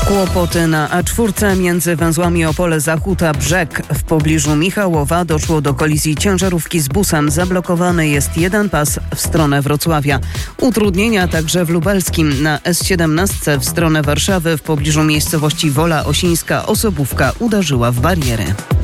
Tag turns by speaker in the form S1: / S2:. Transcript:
S1: Kłopoty na A4 między węzłami Opole Zachód a Brzeg. W pobliżu Michałowa doszło do kolizji ciężarówki z busem. Zablokowany jest jeden pas w stronę Wrocławia. Utrudnienia także w Lubelskim. Na S17 w stronę Warszawy w pobliżu miejscowości Wola Osińska osobówka uderzyła w barierę.